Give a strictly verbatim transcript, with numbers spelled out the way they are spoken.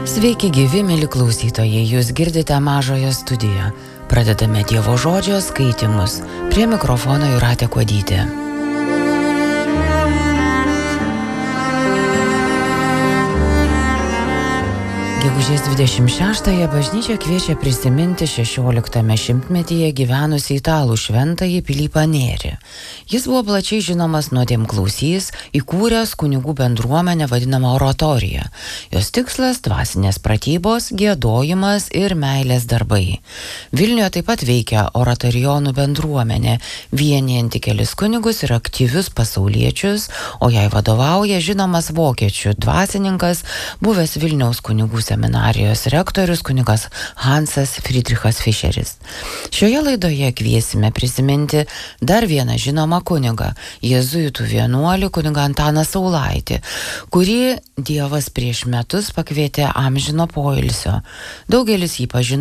Sveiki gyvi, mėly klausytojai, jūs girdite Mažąją studiją. Pradedame Dievo žodžio skaitymus. Prie mikrofono Jūratė Kuodytė. Gegužės dvidešimt šeštąją bažnyčia kviečia prisiminti šešioliktame šimtmetyje gyvenusį italų šventąjį Pilypą Nėrį. Jis buvo plačiai žinomas nuodėmklausys, įkūręs kunigų bendruomenę vadinamą oratoriją. Jos tikslas – dvasinės pratybos, giedojimas ir meilės darbai. Vilniuje taip pat veikia oratorijonų bendruomenė, vienijanti kelis kunigus ir aktyvius pasauliečius, o jai vadovauja žinomas vokiečių dvasininkas, buvęs Vilniaus kunigų seminarijos rektorius kunigas Hansas Friedrichas Fischeris. Šioje laidoje kviesime prisiminti dar vieną žinomą kunigą, jėzuitų vienuolį kunigą Antaną Saulaitį, kurį Dievas prieš metus pakvietė amžino poilsio. Daugelis jį pažino